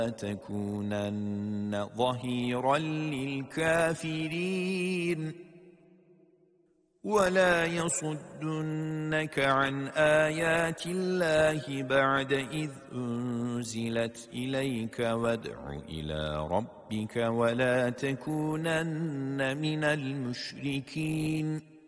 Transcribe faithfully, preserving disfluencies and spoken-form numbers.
تكونن ظهيرا للكافرين ولا يصدنك عن آيات الله بعد إذ أنزلت إليك وادع إلى ربك ولا تكونن من المشركين